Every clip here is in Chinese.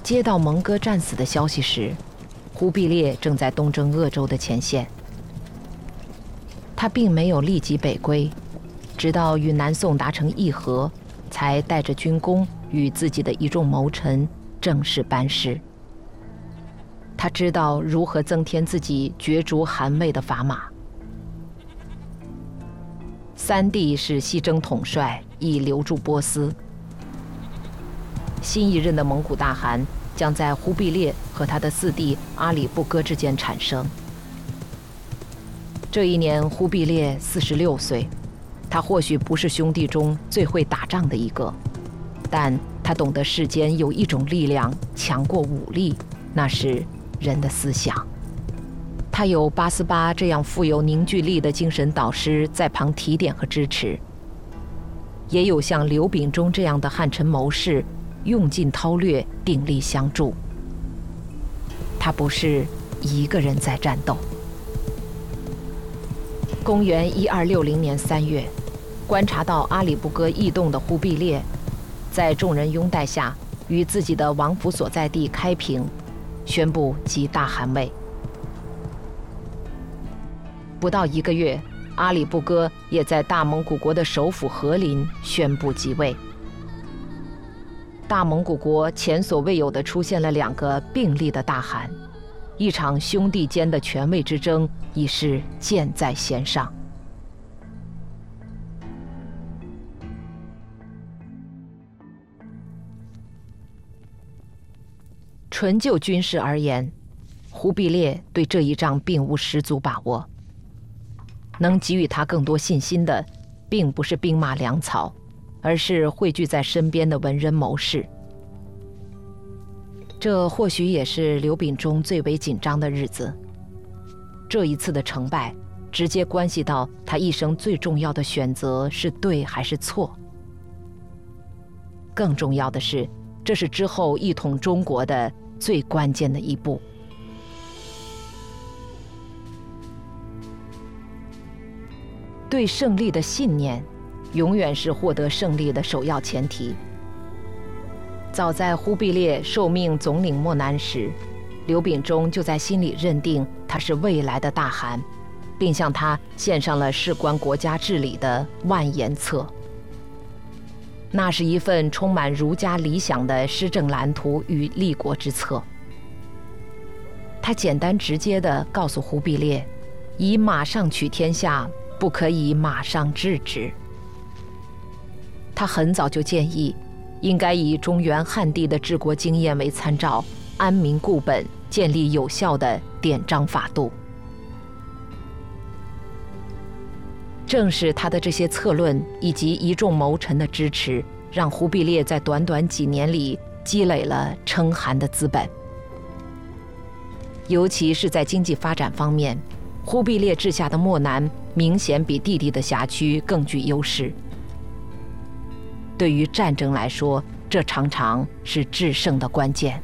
接到蒙哥战死的消息时，忽必烈正在东征鄂州的前线。他并没有立即北归，直到与南宋达成议和，才带着军功与自己的一众谋臣正式班师。他知道如何增添自己角逐汗位的砝码。三弟是西征统帅，已留驻波斯。新一任的蒙古大汗将在忽必烈和他的四弟阿里不哥之间产生。这一年，忽必烈46岁，他或许不是兄弟中最会打仗的一个，但他懂得世间有一种力量强过武力，那是人的思想。他有八思巴这样富有凝聚力的精神导师在旁提点和支持，也有像刘秉忠这样的汉臣谋士用尽韬略，鼎力相助。他不是一个人在战斗。公元1260年3月，观察到阿里不哥异动的忽必烈，在众人拥戴下，于自己的王府所在地开平，宣布即大汗位。不到1个月，阿里不哥也在大蒙古国的首府和林宣布即位。大蒙古国前所未有地出现了2个并立的大汗，一场兄弟间的权位之争已是箭在弦上。纯就军事而言，忽必烈对这一仗并无十足把握。能给予他更多信心的，并不是兵马粮草，而是汇聚在身边的文人谋士。这或许也是刘秉忠最为紧张的日子。这一次的成败，直接关系到他一生最重要的选择是对还是错。更重要的是，这是之后一统中国的最关键的一步。对胜利的信念，永远是获得胜利的首要前提。早在忽必烈受命总领漠南时，刘秉忠就在心里认定他是未来的大汗，并向他献上了事关国家治理的万言册。那是一份充满儒家理想的施政蓝图与立国之策。他简单直接地告诉忽必烈，以马上取天下，不可以马上治之。他很早就建议，应该以中原汉地的治国经验为参照，安民固本，建立有效的典章法度。正是他的这些策论以及一众谋臣的支持，让忽必烈在短短几年里积累了称汗的资本。尤其是在经济发展方面，忽必烈治下的漠南明显比弟弟的辖区更具优势。对于战争来说，这常常是制胜的关键。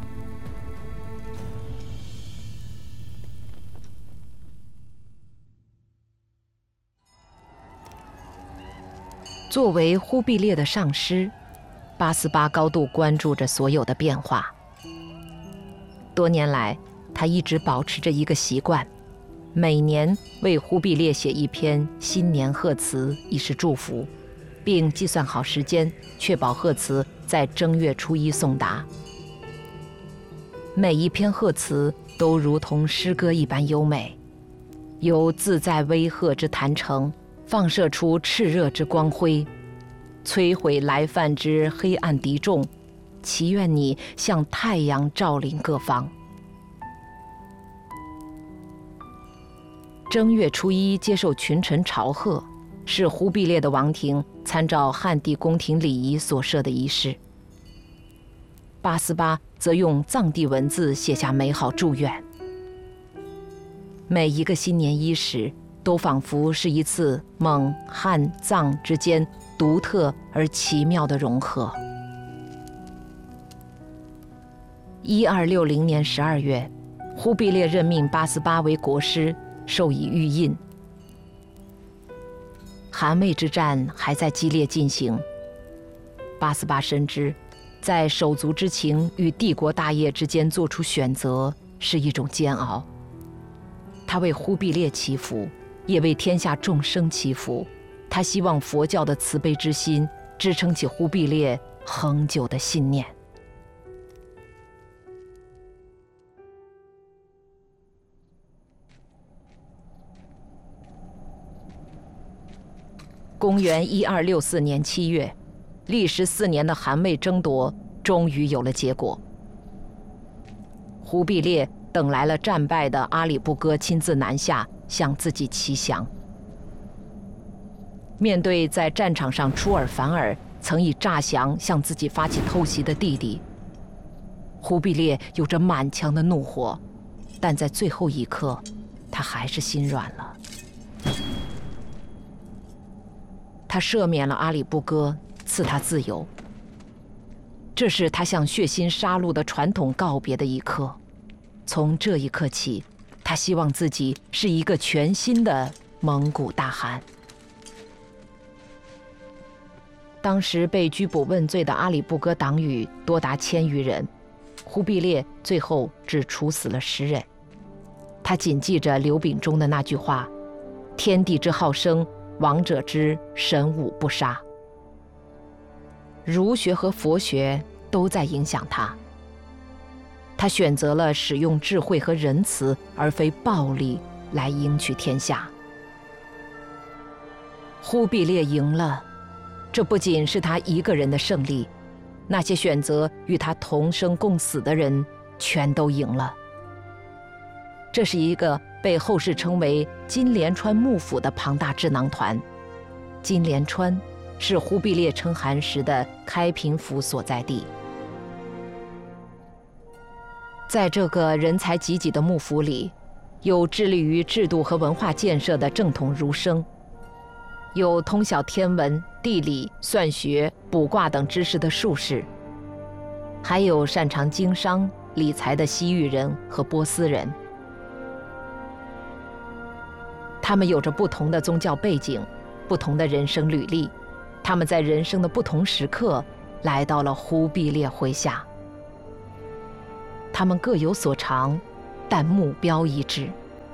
作为忽必烈的上师，八思巴高度关注着所有的变化。多年来，他一直保持着一个习惯，每年为忽必烈写一篇新年贺词，以示祝福，并计算好时间，确保贺词在正月初1送达。每一篇贺词都如同诗歌一般优美，有自在威吓之坛城，放射出炽热之光辉，摧毁来犯之黑暗敌众，祈愿你像太阳照临各方。正月初1接受群臣朝贺，是忽必烈的王庭参照汉地宫廷礼仪所设的仪式。八思巴则用藏地文字写下美好祝愿。每一个新年伊始，都仿佛是一次蒙汉藏之间独特而奇妙的融合。1260年12月，忽必烈任命八思巴为国师，授以玉印。汗位之战还在激烈进行。八思巴深知， 在手足之情与帝国大业之间做出选择是一种煎熬。他为忽必烈祈福，也为天下众生祈福。他希望佛教的慈悲之心支撑起忽必烈恒久的信念。公元1264年7月，历时4年的韩魏争夺终于有了结果。忽必烈等来了战败的阿里不哥亲自南下，向自己祈降。面对在战场上出尔反尔、曾以诈降向自己发起偷袭的弟弟，忽必烈有着满腔的怒火，但在最后一刻，他还是心软了。他赦免了阿里不哥，赐他自由。这是他向血腥杀戮的传统告别的一刻。从这一刻起，他希望自己是一个全新的蒙古大汗。当时被拘捕问罪的阿里不哥党羽多达1000余人，忽必烈最后只处死了10人。他谨记着刘秉忠的那句话：“天地之好生，王者之神武不杀。”儒学和佛学都在影响他。他选择了使用智慧和仁慈，而非暴力来赢取天下。忽必烈赢了，这不仅是他一个人的胜利，那些选择与他同生共死的人全都赢了。这是一个被后世称为金莲川幕府的庞大智囊团。金莲川是忽必烈称汗时的开平府所在地。在这个人才济济的幕府里，有致力于制度和文化建设的正统儒生，有通晓天文、地理、算学、卜卦等知识的术士，还有擅长经商、理财的西域人和波斯人。他们有着不同的宗教背景，不同的人生履历，他们在人生的不同时刻来到了忽必烈麾下。他们各有所长，但目标一致。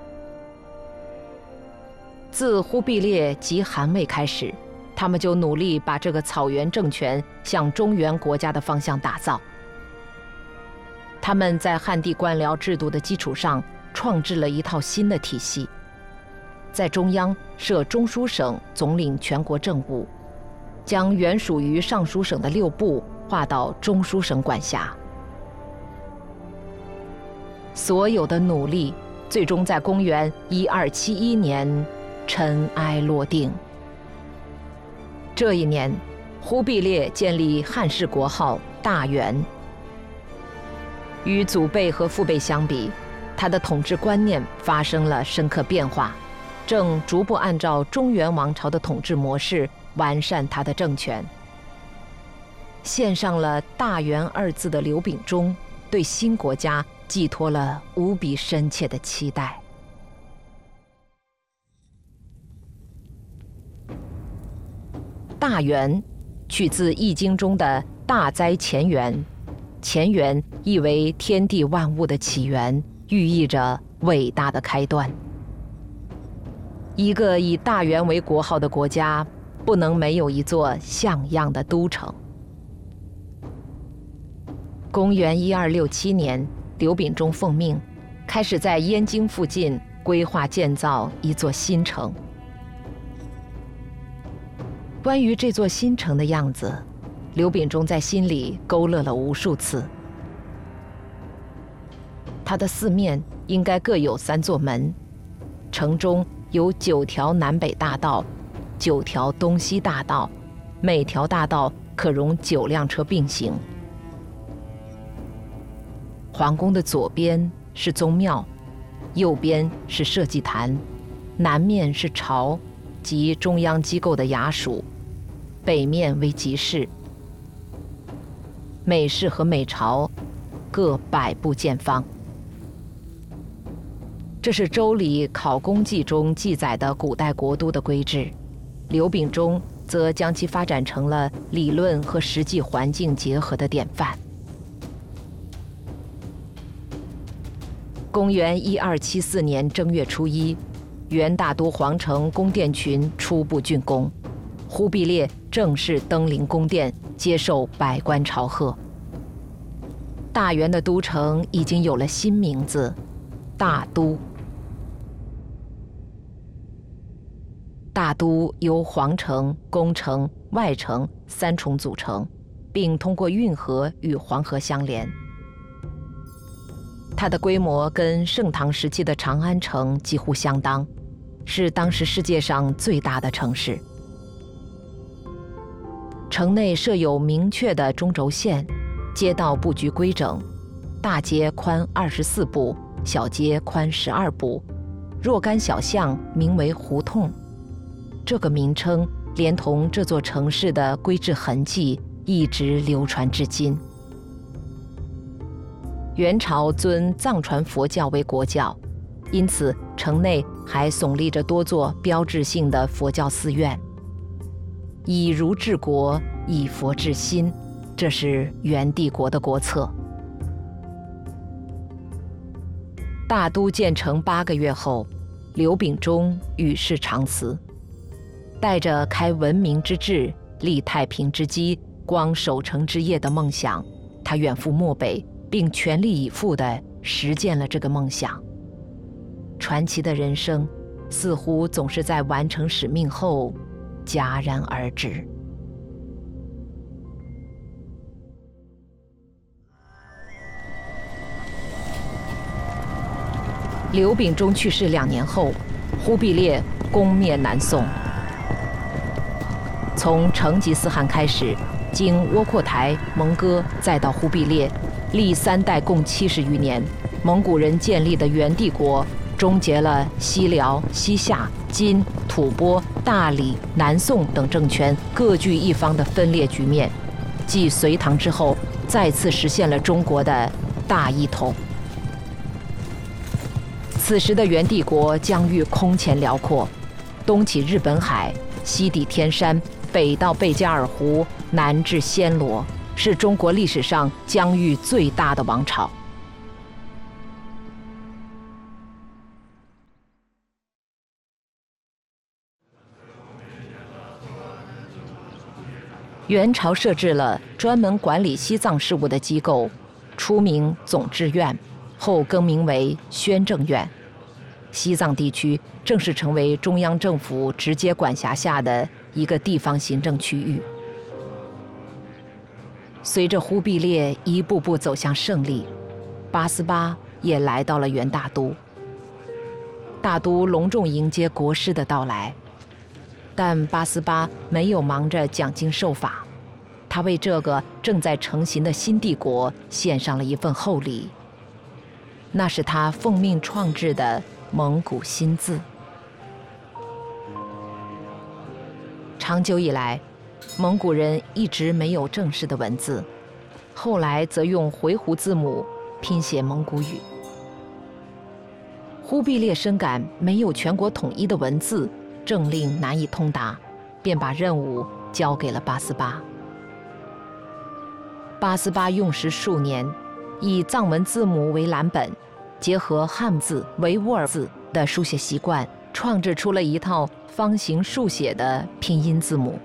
自忽必烈及汗魏开始，他们就努力把这个草原政权向中原国家的方向打造。他们在汉地官僚制度的基础上，创制了一套新的体系。在中央设中书省总领全国政务，将原属于尚书省的6部划到中书省管辖。所有的努力，最终在公元1271年尘埃落定。这一年，忽必烈建立汉室国号大元。与祖辈和父辈相比，他的统治观念发生了深刻变化，正逐步按照中原王朝的统治模式完善他的政权。献上了大元2字的刘秉忠，对新国家寄托了无比深切的期待。大元取自《易经》中的大灾前元，前元意为天地万物的起源，寓意着伟大的开端。一个以大元为国号的国家，不能没有一座像样的都城。公元1267年，刘秉忠奉命，开始在燕京附近规划建造一座新城。关于这座新城的样子，刘秉忠在心里勾勒了无数次。它的四面应该各有3座门，城中有9条南北大道，9条东西大道，每条大道可容9辆车并行。皇宫的左边是宗庙，右边是社稷坛，南面是朝及中央机构的衙署，北面为集市。每市和每朝各100步见方。这是《周礼考功记》中记载的古代国都的规制。刘秉忠则将其发展成了理论和实际环境结合的典范。公元1274年正月初1，元大都皇城宫殿群初步竣工，忽必烈正式登临宫殿，接受百官朝贺。大元的都城已经有了新名字——大都。大都由皇城、宫城、外城3重组成，并通过运河与黄河相连。它的规模跟盛唐时期的长安城几乎相当，是当时世界上最大的城市。城内设有明确的中轴线，街道布局规整，大街宽24步，小街宽12步，若干小巷名为胡同。这个名称连同这座城市的规制痕迹一直流传至今。元朝尊藏传佛教为国教，因此城内还耸立着多座标志性的佛教寺院。以儒治国，以佛治心，这是元帝国的国策。大都建成8个月后，刘秉忠与世长辞，带着开文明之治、立太平之基、光守成之业的梦想，他远赴漠北，并全力以赴地实践了这个梦想。传奇的人生，似乎总是在完成使命后戛然而止。刘秉忠去世2年后，忽必烈攻灭南宋。从成吉思汗开始，经窝阔台、蒙哥，再到忽必烈，历3代共70余年，蒙古人建立的元帝国终结了西辽、西夏、金、吐蕃、大理、南宋等政权各据一方的分裂局面，继隋唐之后，再次实现了中国的大一统。此时的元帝国疆域空前辽阔，东起日本海，西抵天山，北到贝加尔湖，南至暹罗，是中国历史上疆域最大的王朝。元朝设置了专门管理西藏事务的机构，初名总制院，后更名为宣政院。西藏地区正式成为中央政府直接管辖下的一个地方行政区域。随着忽必烈一步步走向胜利，八思巴也来到了元大都。大都隆重迎接国师的到来，但八思巴没有忙着讲经授法，他为这个正在成型的新帝国献上了一份厚礼，那是他奉命创制的蒙古新字。长久以来，蒙古人一直没有正式的文字，后来则用回鹘字母拼写蒙古语。忽必烈深感没有全国统一的文字，政令难以通达，便把任务交给了八思巴。八思巴用时数年，以藏文字母为蓝本，结合汉字、维吾尔字的书写习惯，创制出了一套方形竖写的拼音字母。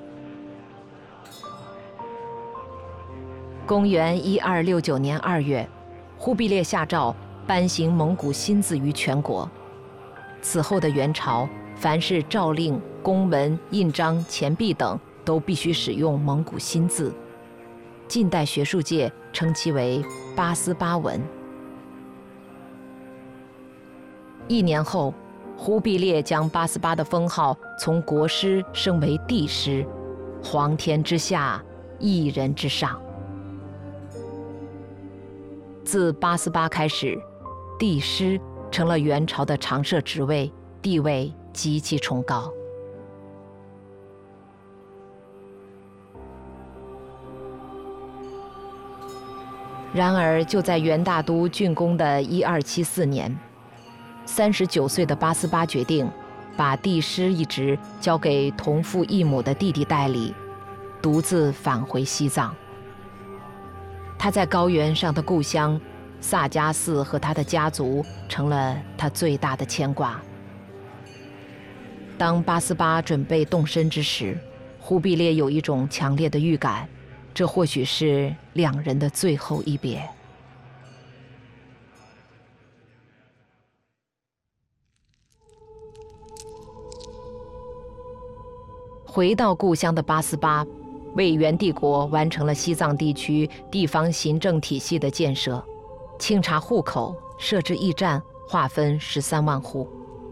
公元1269年2月，忽必烈下诏颁行蒙古新字于全国。此后的元朝，凡是诏令、公文、印章、钱币等，都必须使用蒙古新字。近代学术界称其为八思巴文。1年后，忽必烈将八思巴的封号从国师升为帝师，皇天之下，一人之上。自八思巴开始，帝师成了元朝的常设职位，地位极其崇高。然而，就在元大都竣工的1274年，39岁的八思巴决定把帝师一职交给同父异母的弟弟代理，独自返回西藏。他在高原上的故乡萨迦寺和他的家族成了他最大的牵挂。当八思巴准备动身之时，忽必烈有一种强烈的预感，这或许是两人的最后一别。回到故乡的八思巴，为元帝国完成了西藏地区地方行政体系的建设，清查户口，设置驿站，划分13万户。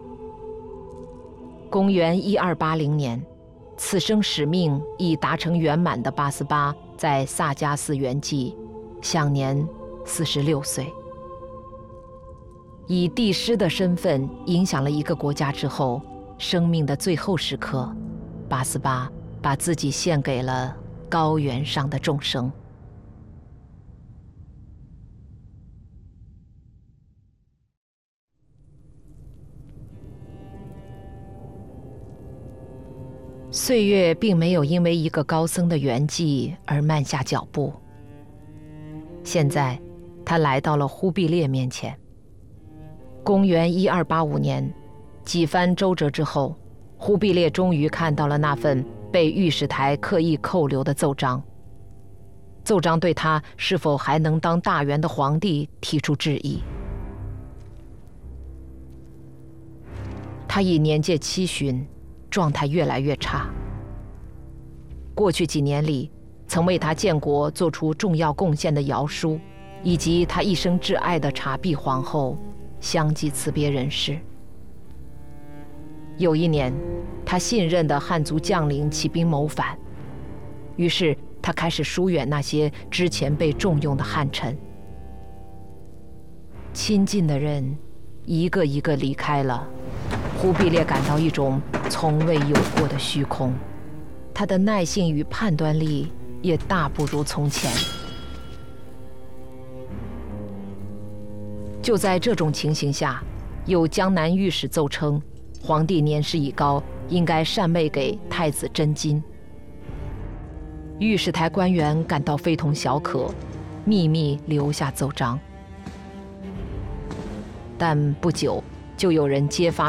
公元1280年，此生使命已达成圆满的八思巴在萨迦寺圆寂，享年46岁。以帝师的身份影响了一个国家之后，生命的最后时刻，八思巴把自己献给了高原上的众生。岁月并没有因为一个高僧的圆寂而慢下脚步。现在，他来到了忽必烈面前。公元1285年，几番周折之后，忽必烈终于看到了那份被御史台刻意扣留的奏章。奏章对他是否还能当大元的皇帝提出质疑。他已年届70，状态越来越差。过去几年里，曾为他建国做出重要贡献的姚叔，以及他一生挚爱的察必皇后，相继辞别人世。有一年，他信任的汉族将领起兵谋反，于是他开始疏远那些之前被重用的汉臣。亲近的人一个一个离开了，忽必烈感到一种从未有过的虚空，他的耐性与判断力也大不如从前。就在这种情形下，有江南御史奏称，皇帝年事已高，应该禅位给太子真金。御史台官员感到非同小可，秘密留下奏章。但不久，就有人揭发